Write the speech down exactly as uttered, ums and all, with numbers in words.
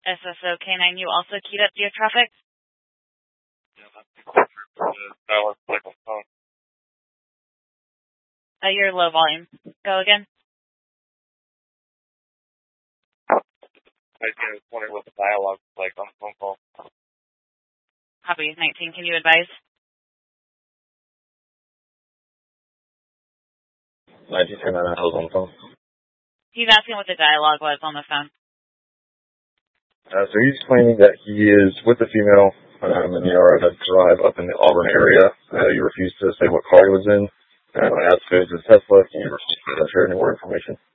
S S O K nine, you also keyed up deer traffic? Yeah, that's the closer for the dial-up like on phone. Uh, you're low volume. Go again. I was wondering what the dialogue is like on the phone call. Copy nineteen, can you advise? nineteen ten nine, I was on the phone. He's asking what the dialogue was on the phone. Uh, so he's claiming that he is with the female, um, and you are at a drive up in the Auburn area. Uh, you refused to say what car he was in. Uh, I asked if it was a Tesla, and you refused to share any more information.